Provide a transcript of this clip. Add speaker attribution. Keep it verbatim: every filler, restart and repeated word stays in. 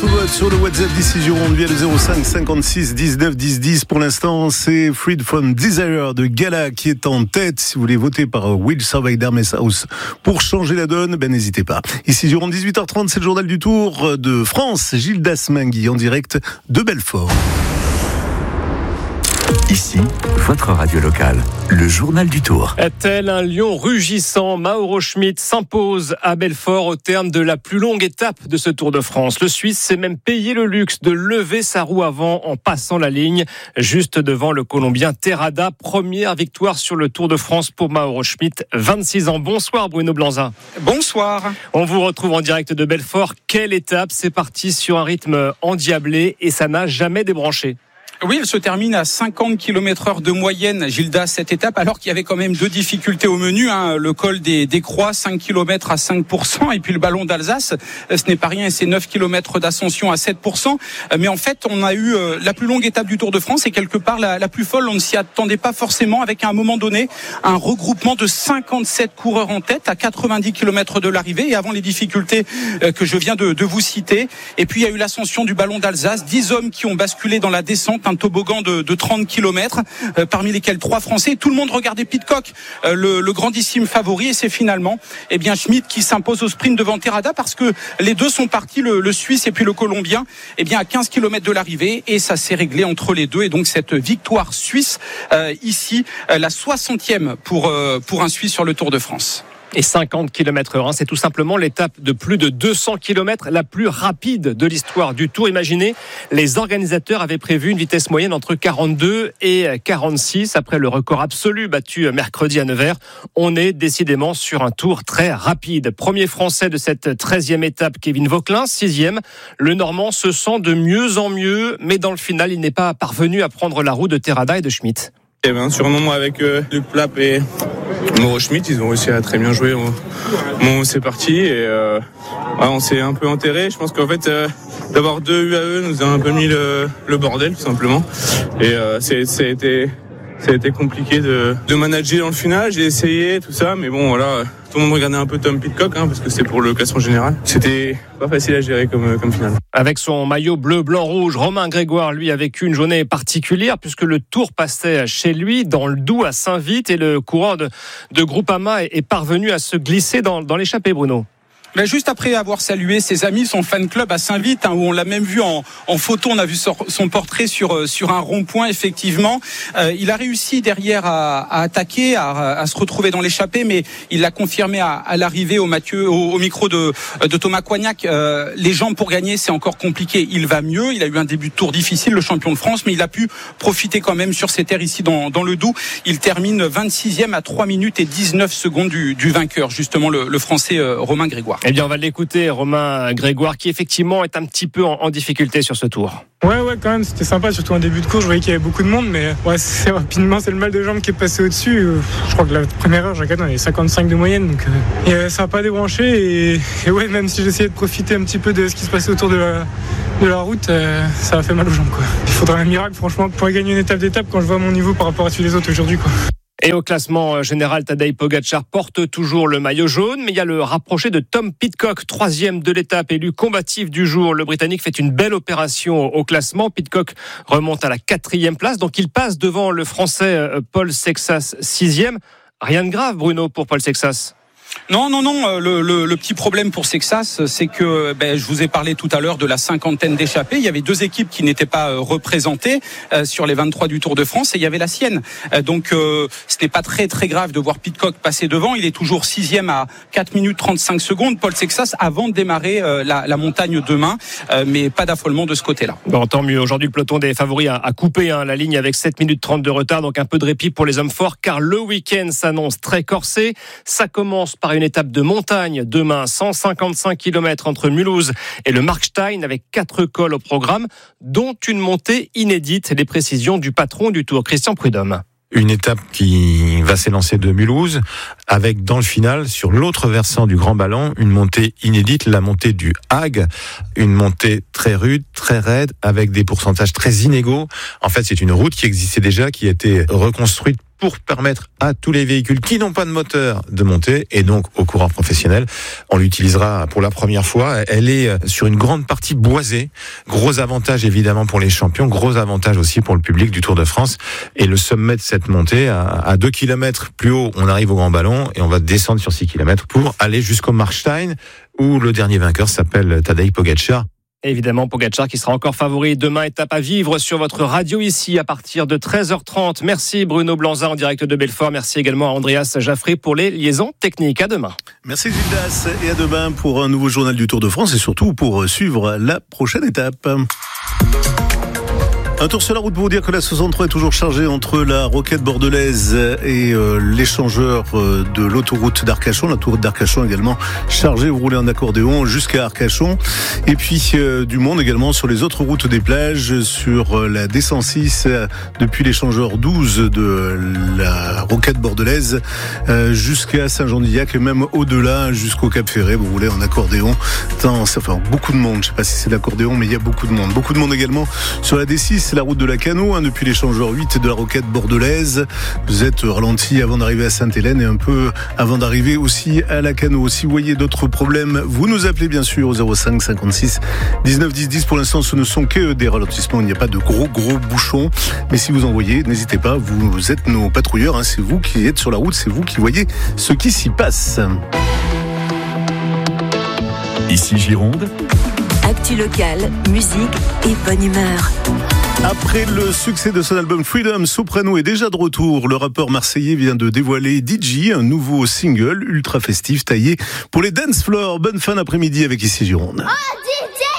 Speaker 1: votre vote sur le WhatsApp Décision Ronde via le zéro cinq cinquante-six dix-neuf dix dix. Pour l'instant, c'est Freed from Desire de Gala qui est en tête. Si vous voulez voter par Will Survive Darmest House pour changer la donne, ben n'hésitez pas. Ici Ronde, dix-huit heures trente, c'est le journal du Tour de France. Gilles Dasmingui en direct de Belfort.
Speaker 2: Ici, votre radio locale, le journal du Tour.
Speaker 3: Tel un lion rugissant, Mauro Schmid s'impose à Belfort au terme de la plus longue étape de ce Tour de France. Le Suisse s'est même payé le luxe de lever sa roue avant en passant la ligne, juste devant le Colombien Terrada. Première victoire sur le Tour de France pour Mauro Schmid, vingt-six ans. Bonsoir Bruno Blanza.
Speaker 4: Bonsoir.
Speaker 3: On vous retrouve en direct de Belfort. Quelle étape! C'est parti sur un rythme endiablé et ça n'a jamais débranché.
Speaker 4: Oui, elle se termine à cinquante kilomètres heure de moyenne, Gilda, cette étape, alors qu'il y avait quand même deux difficultés au menu, hein, le col des, des Croix, cinq kilomètres à cinq pour cent, et puis le ballon d'Alsace, ce n'est pas rien, c'est neuf kilomètres d'ascension à sept pour cent. Mais en fait, on a eu la plus longue étape du Tour de France et quelque part la, la plus folle, on ne s'y attendait pas forcément, avec à un moment donné un regroupement de cinquante-sept coureurs en tête à quatre-vingt-dix kilomètres de l'arrivée, et avant les difficultés que je viens de, de vous citer. Et puis il y a eu l'ascension du ballon d'Alsace, dix hommes qui ont basculé dans la descente, un toboggan de, de trente kilomètres, euh, parmi lesquels trois Français. Tout le monde regardait Pidcock, euh, le, le grandissime favori, et c'est finalement eh bien Schmid qui s'impose au sprint devant Terrada, parce que les deux sont partis, le, le Suisse et puis le Colombien, eh bien à quinze kilomètres de l'arrivée, et ça s'est réglé entre les deux. Et donc cette victoire suisse, euh, ici, euh, la soixantième pour, euh, pour un Suisse sur le Tour de France.
Speaker 3: Et cinquante kilomètres heure, hein, c'est tout simplement l'étape de plus de deux cents kilomètres la plus rapide de l'histoire du Tour. Imaginez, les organisateurs avaient prévu une vitesse moyenne entre quarante-deux et quarante-six après le record absolu battu mercredi à Nevers. On est décidément sur un Tour très rapide. Premier Français de cette treizième étape, Kevin Vauquelin, sixième. Le Normand se sent de mieux en mieux, mais dans le final, il n'est pas parvenu à prendre la roue de Terrada et de Schmid.
Speaker 5: Il y avait un surnom avec euh, Luc Plapp et Mauro Schmid, ils ont réussi à très bien jouer. On, on, c'est parti et euh, ouais, on s'est un peu enterré. Je pense qu'en fait, euh, d'avoir deux U A E nous a un peu mis le, le bordel, tout simplement. Et euh, c'est, ça a été, ça a été compliqué de, de manager dans le final. J'ai essayé tout ça, mais bon, voilà. Tout le monde regardait un peu Tom Pidcock, hein, parce que c'est pour le classement général. C'était pas facile à gérer comme, comme finale.
Speaker 3: Avec son maillot bleu, blanc, rouge, Romain Grégoire, lui, a vécu une journée particulière, puisque le Tour passait chez lui, dans le Doubs, à Saint-Vite, et le coureur de, de Groupama est parvenu à se glisser dans, dans l'échappée, Bruno.
Speaker 4: Mais juste après avoir salué ses amis, son fan club à Saint-Vite, hein, où on l'a même vu en, en photo, on a vu son portrait sur sur un rond-point, effectivement. Euh, il a réussi derrière à, à attaquer, à, à se retrouver dans l'échappée, mais il l'a confirmé à, à l'arrivée au, Mathieu, au, au micro de, de Thomas Coignac. Euh, les jambes pour gagner, c'est encore compliqué. Il va mieux, il a eu un début de Tour difficile, le champion de France, mais il a pu profiter quand même sur ses terres ici dans, dans le Doubs. Il termine vingt-sixième à trois minutes et dix-neuf secondes du, du vainqueur, justement le, le Français euh, Romain Grégoire.
Speaker 3: Eh bien, on va l'écouter, Romain Grégoire, qui effectivement est un petit peu en, en difficulté sur ce Tour.
Speaker 6: Ouais, ouais, quand même, c'était sympa, surtout en début de course. Je voyais qu'il y avait beaucoup de monde, mais ouais, c'est rapidement, c'est le mal de jambe qui est passé au-dessus. Je crois que la première heure, j'ai regardé, on avait cinquante-cinq de moyenne, donc euh, ça n'a pas débranché. Et, et ouais, même si j'essayais de profiter un petit peu de ce qui se passait autour de la, de la route, euh, ça a fait mal aux jambes, quoi. Il faudrait un miracle, franchement, pour gagner une étape d'étape quand je vois mon niveau par rapport à celui des autres aujourd'hui, quoi.
Speaker 3: Et au classement général, Tadej Pogačar porte toujours le maillot jaune, mais il y a le rapproché de Tom Pidcock, troisième de l'étape, élu combatif du jour. Le Britannique fait une belle opération au classement. Pidcock remonte à la quatrième place, donc il passe devant le Français Paul Sexas, sixième. Rien de grave, Bruno, pour Paul Sexas.
Speaker 4: Non, non, non. Le, le, le petit problème pour Sexas, c'est que ben, je vous ai parlé tout à l'heure de la cinquantaine d'échappées. Il y avait deux équipes qui n'étaient pas euh, représentées euh, sur les vingt-trois du Tour de France, et il y avait la sienne. Euh, donc, euh, ce n'est pas très très grave de voir Pidcock passer devant. Il est toujours sixième à quatre minutes trente-cinq secondes. Paul Sexas avant de démarrer euh, la, la montagne demain, euh, mais pas d'affolement de ce côté-là.
Speaker 3: Bon, tant mieux. Aujourd'hui, le peloton des favoris a, a coupé hein, la ligne avec sept minutes trente de retard, donc un peu de répit pour les hommes forts, car le week-end s'annonce très corsé. Ça commence par une étape de montagne demain, cent cinquante-cinq kilomètres entre Mulhouse et le Markstein, avec quatre cols au programme, dont une montée inédite. Les précisions du patron du Tour, Christian Prudhomme.
Speaker 7: Une étape qui va s'élancer de Mulhouse, avec dans le final, sur l'autre versant du Grand Ballon, une montée inédite, la montée du Hague, une montée très très rude, très raide, avec des pourcentages très inégaux. En fait, c'est une route qui existait déjà, qui a été reconstruite pour permettre à tous les véhicules qui n'ont pas de moteur de monter, et donc aux coureurs professionnels. On l'utilisera pour la première fois. Elle est sur une grande partie boisée. Gros avantage évidemment pour les champions, gros avantage aussi pour le public du Tour de France. Et le sommet de cette montée, à deux kilomètres plus haut, on arrive au Grand Ballon et on va descendre sur six kilomètres pour aller jusqu'au Markstein, où le dernier vainqueur s'appelle Tadej Pogačar.
Speaker 3: Évidemment, Pogačar qui sera encore favori. Demain, étape à vivre sur votre radio ici à partir de treize heures trente. Merci Bruno Blanza en direct de Belfort. Merci également à Andreas Jaffré pour les liaisons techniques. À demain.
Speaker 1: Merci Gildas et à demain pour un nouveau journal du Tour de France et surtout pour suivre la prochaine étape. Un tour sur la route pour vous dire que la soixante-trois est toujours chargée entre la Roquette bordelaise et euh, l'échangeur euh, de l'autoroute d'Arcachon. L'autoroute d'Arcachon également chargée, vous roulez en accordéon jusqu'à Arcachon. Et puis euh, du monde également sur les autres routes des plages, sur euh, la D cent six euh, depuis l'échangeur douze de la Roquette bordelaise euh, jusqu'à Saint-Jean-d'Illac et même au-delà jusqu'au Cap Ferré. Vous roulez en accordéon. Attends, ça fait beaucoup de monde. Je sais pas si c'est l'accordéon, mais il y a beaucoup de monde. Beaucoup de monde également sur la D six. C'est la route de la Cano, hein, depuis l'échangeur huit de la Roquette bordelaise. Vous êtes ralenti avant d'arriver à Sainte-Hélène et un peu avant d'arriver aussi à la Cano. Si vous voyez d'autres problèmes, vous nous appelez bien sûr au zéro cinq cinquante-six dix-neuf dix dix. Pour l'instant, ce ne sont que des ralentissements. Il n'y a pas de gros gros bouchons. Mais si vous en voyez, n'hésitez pas. Vous êtes nos patrouilleurs. Hein, c'est vous qui êtes sur la route. C'est vous qui voyez ce qui s'y passe.
Speaker 2: Ici Gironde.
Speaker 8: Actu locale, musique et bonne humeur.
Speaker 1: Après le succès de son album Freedom, Soprano est déjà de retour. Le rappeur marseillais vient de dévoiler D J, un nouveau single ultra festif taillé pour les dance floors. Bonne fin d'après-midi avec Ici Gironde.
Speaker 9: Oh,